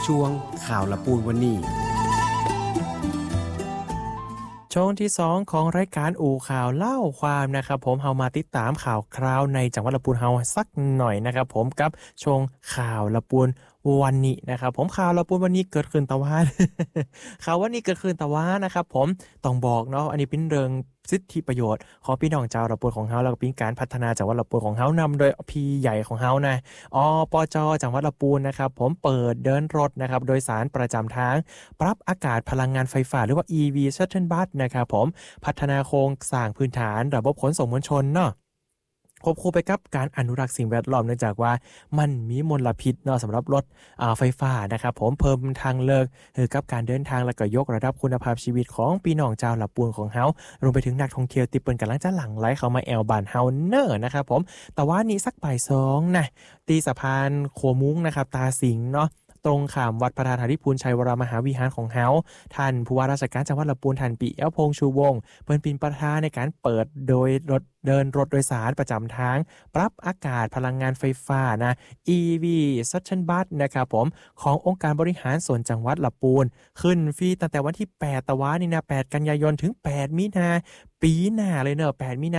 ช่วงข่าวละปูนวันนี้ช่วงที่2ของรายการอู่ข่าวเล่าความนะครับผมเฮามาติดตามข่าวคราวในจังหวัดลำพูนเฮาสักหน่อยนะครับผมกับช่วงข่าวละปูนวันนี้นะครับผมข่าวละปูนวันนี้เกิดขึ้นตะวัน ข่าววันนี้เกิดขึ้นตะวันนะครับผมต้องบอกเนาะอันนี้เป็นเรื่องสิทธิประโยชน์ของพี่น้องชาวละปูนของเฮาแล้วก็เป็นการพัฒนาจังหวัดละปูนของเฮานำโดยพี่ใหญ่ของเฮานะปจ.จังหวัดละปูนนะครับผมเปิดเดินรถนะครับโดยสารประจำทางปรับอากาศพลังงานไฟฟ้าหรือว่า EV Shuttle Bus นะครับผมพัฒนาโครงสร้างพื้นฐานระบบขนส่งมวลชนเนาะควบคู่ไปกับการอนุรักษ์สิ่งแวดล้อมเนื่องจากว่ามันมีมลพิษเนาะสำหรับรถไฟฟ้านะครับผมเพิ่มทางเลือกกับการเดินทางและก็ยกระดับคุณภาพชีวิตของพี่น้องชาวละปูนของเฮารวมไปถึงนักท่องเที่ยวที่เปิ้นกำลังจะหลั่งไหลเข้ามาแอวบ้านเฮาเนอนะครับผมแต่ว่านี้สักบ่าย2นะตีสะพานโคมุ้งนะครับตาสิงเนาะตรงข้ามวัดพระธาตุธาริพูนชัยวรมหาวิหารของเฮาท่านผู้ว่าราชการจังหวัดลำพูนท่านปิยะพงษ์ชูวงศ์เปิ้นเป็นประธานในการเปิดโดยเดินรถโดยสารประจำทางปรับอากาศพลังงานไฟฟ้านะ EV Shuttle Bus นะครับผมขององค์การบริหารส่วนจังหวัดลำพูนขึ้นฟรีตั้งแต่วันที่8ตะวันนี่นะ8กันยายนถึง8มีนาปีหน้าเลยเนอะ8มีนา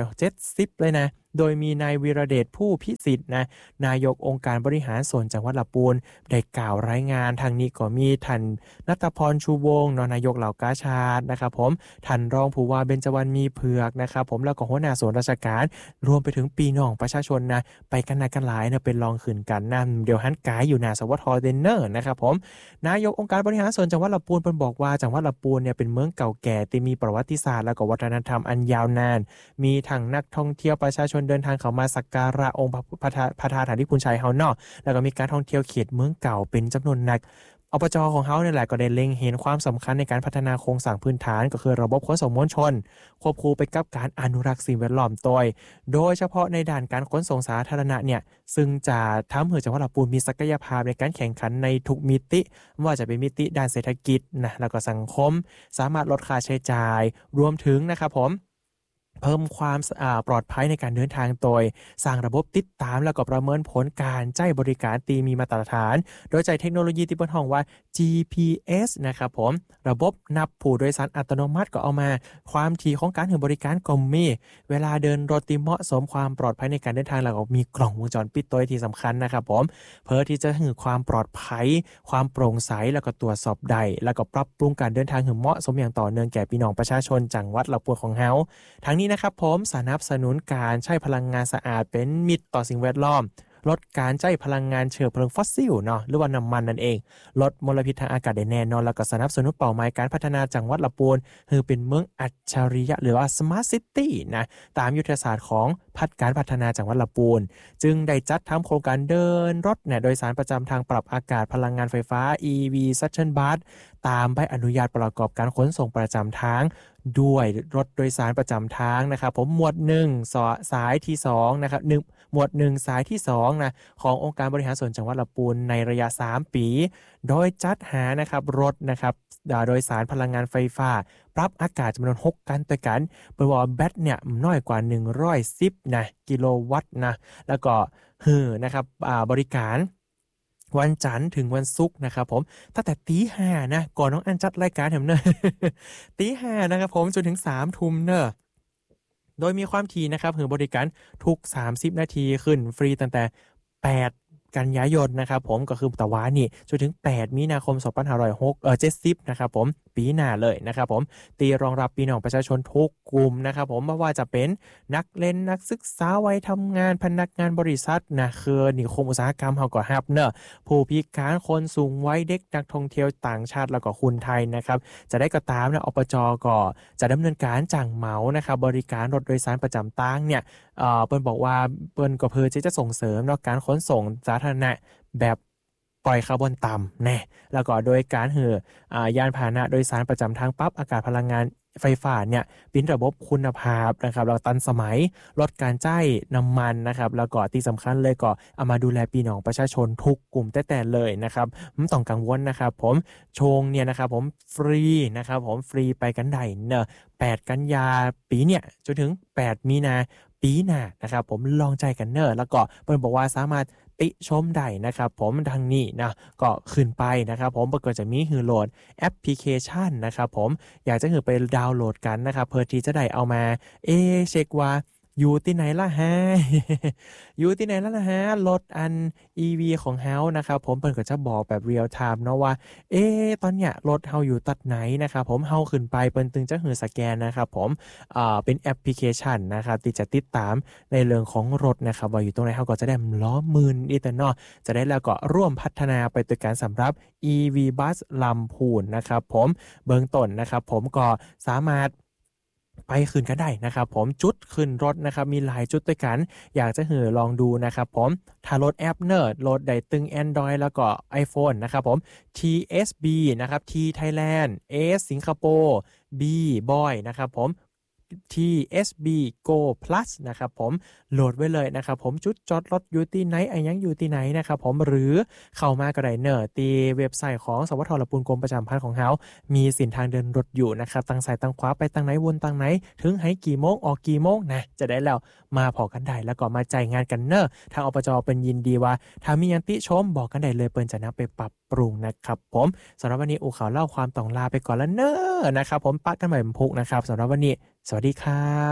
2570เลยนะโดยมีนายวีระเดชผู้พิสิทธิ์นะนายกองค์การบริหารส่วนจังหวัดลำพูนได้กล่าวรายงานทางนี้ก็มีท่านณัฐพรชูวงศ์นายกเหล่ากาชาดนะครับผมท่านรองผู้ว่าเบญจวรรณมีเผือกนะครับผมแล้วก็หัวหน้าส่วนราชการรวมไปถึงปีน้องประชาชนนะไปกันหน้ากันหลายนะเป็นรองขืนกันนะเดี๋ยวหันกายอยู่หน้าสวทเดนเนอร์นะครับผมนายกองค์การบริหารส่วนจังหวัดลำพูนเพิ่นบอกว่าจังหวัดลำพูนเนี่ยเป็นเมืองเก่าแก่ที่มีประวัติศาสตร์และก็วัฒนธรรมอันยาวนานมีทั้งนักท่องเที่ยวประชาชนเดินทางเข้ามาสักการะองค์พระธาตุธาริพุนชัยเฮาเนาะแล้วก็มีการท่องเที่ยวเขตเมืองเก่าเป็นจำนวนนักอบจ.ของเฮาเนี่ยแหละก็ได้เล็งเห็นความสำคัญในการพัฒนาโครงสร้างพื้นฐานก็คือระบบขนส่งมวลชนควบคู่ไปกับการอนุรักษ์สิ่งแวดล้อมโดยเฉพาะในด้านการขนส่งสาธารณะเนี่ยซึ่งจะทำให้จังหวัดลำพูนมีศักยภาพในการแข่งขันในทุกมิติไม่ว่าจะเป็นมิติด้านเศรษฐกิจนะแล้วก็สังคมสามารถลดค่าใช้จ่ายรวมถึงนะครับผมเพิ่มความปลอดภัยในการเดินทางโดยสร้างระบบติดตามแล้วก็ประเมินผลการใช้บริการตีมีมาตรฐานโดยใช้เทคโนโลยีที่เปิ้นฮ้องว่า GPS นะครับผมระบบนับผู้โดยสารอัตโนมัติก็เอามาความถี่ของการให้บริการก็มีเวลาเดินรถที่เหมาะสมความปลอดภัยในการเดินทางแล้วก็มีกล้องวงจรปิดตัวที่สำคัญนะครับผมเพื่อที่จะให้ความปลอดภัยความโปร่งใสแล้วก็ตรวจสอบได้แล้วก็ปรับปรุงการเดินทางให้เหมาะสมอย่างต่อเนื่องแก่พี่น้องประชาชนจังหวัดลำพูนของเฮาทั้งนี้นะครับผมสนับสนุนการใช้พลังงานสะอาดเป็นมิตรต่อสิ่งแวดล้อมลดการใช้พลังงานเชื้อเพลิงฟอสซิลเนาะหรือว่าน้ำมันนั่นเองลดมลพิษทางอากาศได้แน่นอนแล้วก็สนับสนุนเป้าหมายการพัฒนาจังหวัดลำพูนให้เป็นเมืองอัจฉริยะหรือว่า Smart City นะตามยุทธศาสตร์ของการพัฒนาจังหวัดลำพูนจึงได้จัดทำโครงการเดินรถเนี่ยโดยสารประจำทางปรับอากาศพลังงานไฟฟ้า EV Shuttle Bus ตามใบอนุญาตประกอบการขนส่งประจำทางด้วยรถโดยสารประจำทางนะครับผมหมวด1สายที่2นะครับหมวด1สายที่2นะขององค์การบริหารส่วนจังหวัดลำพูนในระยะ3ปีโดยจัดหานะครับรถนะครับโดยสารพลังงานไฟฟ้าปรับอากาศจำนวน6กันด้วยกันเปิดว่าแบตเนี่ยน้อยกว่า110นะกิโลวัตต์นะแล้วก็นะครับบริการวันจันทร์ถึงวันศุกร์นะครับผมตั้งแต่ตี 5นะก่อนน้องอันจัดรายการแถมเนอะ ตี 5นะครับผมจนถึง 3 ทุ่มเนอะโดยมีความถี่นะครับบริการทุก30นาทีขึ้นฟรีตั้งแต่8กันยายนนะครับผมก็คือตะวันนี่จนถึง8มีนาคม2570นะครับผมปีหน้าเลยนะครับผมตีรองรับพี่น้องประชาชนทุกกลุ่มนะครับผมไม่ว่าจะเป็นนักเล่นนักศึกษาวัยทำงานพนักงานบริษัทนะคือนิคมอุตสาหกรรมเฮาก็ฮับเนอะผู้พิการคนสูงวัยเด็กนักท่องเที่ยวต่างชาติแล้วก็คนไทยนะครับจะได้ก็ตามนะอบจ.ก็จะดำเนินการจ้างเหมานะครับบริการรถโดยสารประจำทางเนี่ยเปิ้นบอกว่าเปิ้นก็เพื่อจะส่งเสริมเนาะการขนส่งสาธารณะแบบปล่อยคาร์บอนต่ำแน่แล้วก็โดยการยานพาหนะโดยสารประจำทางปรับอากาศพลังงานไฟฟ้าเนี่ยเป็นระบบคุณภาพนะครับเราทันสมัยลดการใช้น้ำมันนะครับแล้วก็ที่สำคัญเลยก็เอามาดูแลพี่น้องประชาชนทุกกลุ่มแต่เลยนะครับไม่ต้องกังวลนะครับผมชงเนี่ยนะครับผมฟรีนะครับผมฟรีไปกันได้เนอะ8กันยาปีเนี่ยจนถึง8มีนาปีหน้านะครับผมลองใจกันเนอะแล้วก็เปิ้นบอกว่าสามารถติชมได้นะครับผมทางนี้นะก็ขึ้นไปนะครับผมก็จะมีให้โหลดแอปพลิเคชันนะครับผมอยากจะให้ไปดาวน์โหลดกันนะครับเพื่อที่จะได้เอามาเช็คว่าอยู่ที่ไหนล่ะฮะ อยู่ที่ไหนแล้วนะฮะรถอัน EV ของเฮานะครับผมเพิ่นก็จะบอกแบบเรียลไทม์เนาะว่าตอนเนี้ยรถเฮาอยู่ตัดไหนนะครับผมเฮาขึ้นไปเปิ้นตึงจะหือสแกนนะครับผมเป็นแอปพลิเคชันนะครับที่จะติดตามในเรื่องของรถนะครับว่าอยู่ตรงไหนเฮาก็จะได้ล้อมืนอีแต่เนาะจะได้แล้วก็ร่วมพัฒนาไปด้วยกันสำหรับ EV Bus ลำพูนนะครับผมเบื้องต้นนะครับผมก็สามารถไปขึ้นกันได้นะครับผมจุดขึ้นรถนะครับมีหลายจุดด้วยกันอยากจะเหลองดูนะครับผมถ้าโหลดแอปเนิร์ดโหลดได้ตึง Android แล้วก็ iPhone นะครับผม TSB นะครับ T Thailand S สิงคโปร์ B Boy นะครับผม TSB Go Plus นะครับผมโหลดไว้เลยนะครับผมจุดจอดรถอยู่ที่ไหนยังอยู่ที่ไหนนะครับผมหรือเข้ามาก็ได้เนอะตีเว็บไซต์ของสวทลปูนกรมประชาสัมพันธ์ของเฮามีสินทางเดินรถอยู่นะครับตั้งซ้ายตั้งขวาไปตั้งไหนวนตั้งไหนถึงให้กี่โมงออกกี่โมงนะจะได้แล้วมาพอกันได้แล้วก็มาจ่ายงานกันเนอะทางอบจเป็นยินดีว่าถ้ามียันติชมบอกกันได้เลยเปิ้นจะนำไปปรับปรุงนะครับผมสำหรับวันนี้อู่ข่าวเล่าความต้องลาไปก่อนแล้วเนอะนะครับผมปะกันใหม่พุกนะครับสำหรับวันนี้สวัสดีครับ